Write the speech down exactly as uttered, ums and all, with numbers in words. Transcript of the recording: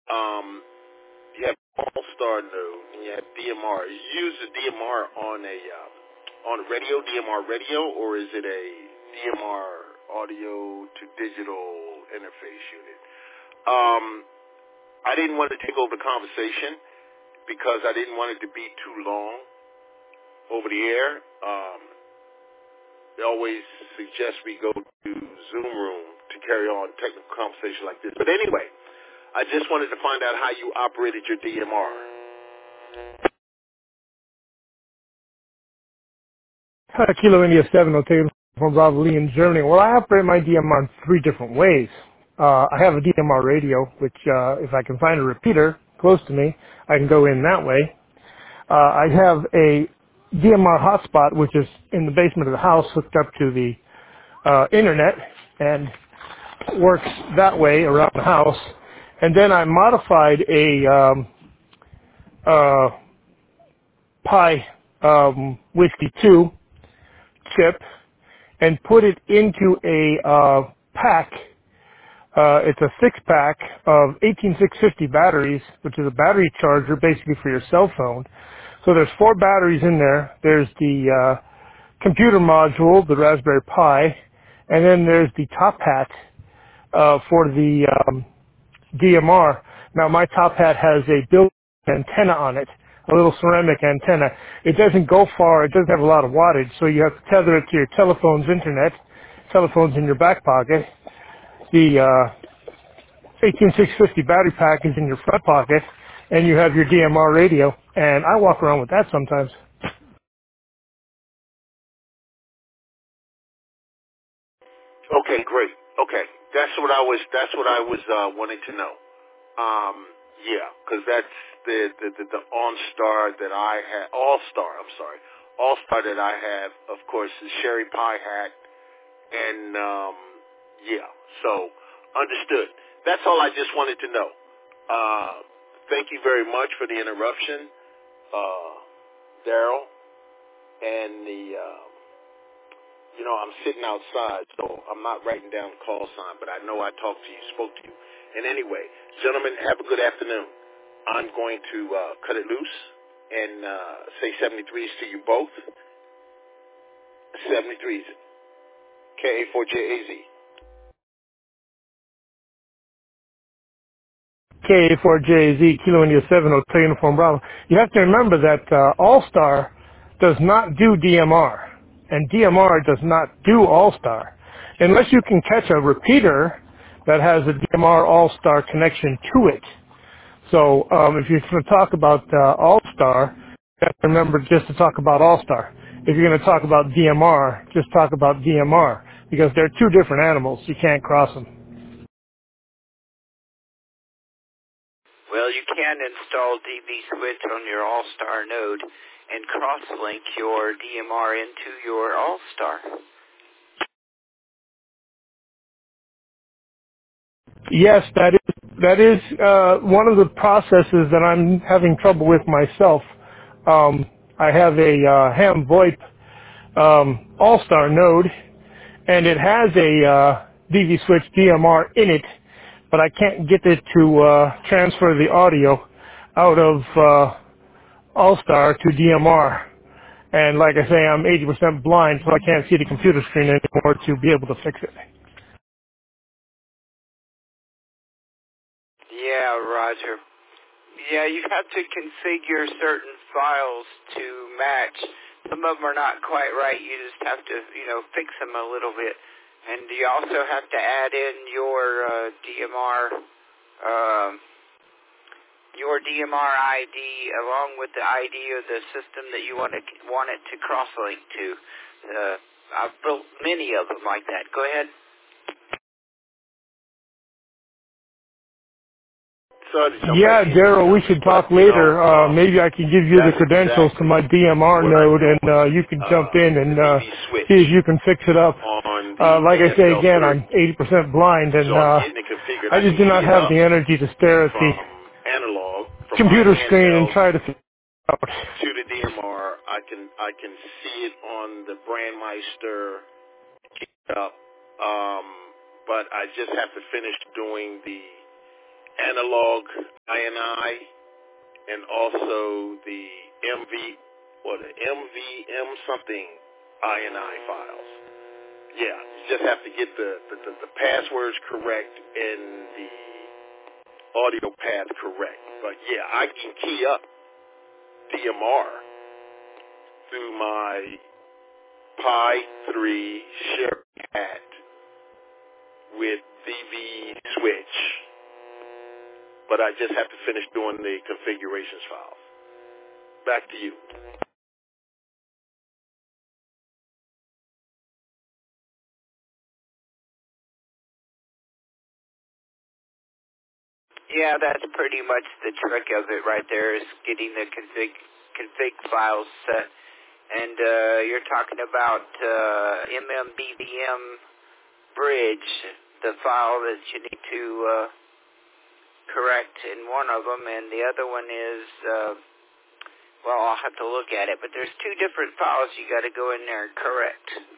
Um, you have All-Star node, and you have D M R. You use the D M R on a uh, on a radio, D M R radio, or is it a D M R audio to digital interface unit? Um, I didn't want to take over the conversation because I didn't want it to be too long over the air. Um, they always suggest we go to Zoom room to carry on technical conversation like this. But anyway, I just wanted to find out how you operated your D M R. Uh, Kilo India seven, Hotel from Bravo Lee in Germany. Well, I operate my D M R in three different ways. Uh, I have a D M R radio, which uh, if I can find a repeater close to me, I can go in that way. Uh, I have a D M R hotspot, which is in the basement of the house, hooked up to the uh, internet, and works that way around the house. And then I modified a um, uh, Pi um, Whiskey two chip and put it into a uh, pack. Uh, it's a six-pack of eighteen six fifty batteries, which is a battery charger basically for your cell phone. So there's four batteries in there. There's the uh, computer module, the Raspberry Pi, and then there's the top hat uh, for the um, D M R. Now my top hat has a built antenna on it, a little ceramic antenna. It doesn't go far, it doesn't have a lot of wattage, so you have to tether it to your telephone's internet. Telephone's in your back pocket. The uh, eighteen six fifty battery pack is in your front pocket, and you have your D M R radio, and I walk around with that sometimes. Okay, great. Okay, that's what I was. That's what I was uh, wanting to know. Um, yeah, because that's the the, the the OnStar that I have. All Star. I'm sorry. All Star that I have, of course, is Sherry Pie hat, and um, yeah. So understood. That's all I just wanted to know. Uh, thank you very much for the interruption, uh, Daryl, and the. Uh, You know, I'm sitting outside, so I'm not writing down the call sign, but I know I talked to you, spoke to you. And anyway, gentlemen, have a good afternoon. I'm going to uh, cut it loose and uh, say seventy-threes to you both. seventy-threes, K A four J A Z. K A four J Z, Kilo India seven, Hotel Uniform Bravo. You have to remember that uh, All-Star does not do D M R, and D M R does not do All-Star. Unless you can catch a repeater that has a D M R All-Star connection to it. So um, if you're going to talk about uh, All-Star, you have to remember just to talk about All-Star. If you're going to talk about D M R, just talk about D M R, because they're two different animals. You can't cross them. Well, you can install D V Switch on your All-Star node and cross-link your D M R into your All-Star. Yes, that is that is uh, one of the processes that I'm having trouble with myself. Um, I have a uh, Ham VoIP um, All-Star node, and it has a uh, D V Switch D M R in it, but I can't get it to uh, transfer the audio out of uh, All-Star to D M R. And like I say, I'm eighty percent blind, so I can't see the computer screen anymore to be able to fix it. Yeah, Roger. Yeah, you have to configure certain files to match. Some of them are not quite right. You just have to, you know, fix them a little bit. And you also have to add in your uh, D M R, um, your D M R I D along with the I D of the system that you want to want it to cross-link to. Uh, I've built many of them like that. Go ahead. Sorry to jump back Yeah, in, Daryl, we should but talk you know, later. Uh, um, maybe I can give you the that's credentials to exactly my D M R what I'm node, and doing. uh, you can jump Uh, in the and D uh, V switch see if you can fix it up. on the Uh, like I say A S L again, thirty. I'm eighty percent blind, So and I'm uh, getting it configured. I I just can do see not it have up the energy to stare at the from analog, from my computer screen and handheld try to figure it out. to the D M R. I can I can see it on the Brandmeister up, um, but I just have to finish doing the analog I N I, and also the M V, what, the M V M something I N I files. Yeah, you just have to get the, the, the, the passwords correct and the audio path correct. But yeah, I can key up D M R through my Pi three Sherry hat with D V switch, but I just have to finish doing the configurations files. Back to you. Yeah, that's pretty much the trick of it right there, is getting the config config files set. And uh, you're talking about uh, M M B V M bridge, the file that you need to uh, correct in one of them, and the other one is, uh, well, I'll have to look at it, but there's two different files you got to go in there and correct.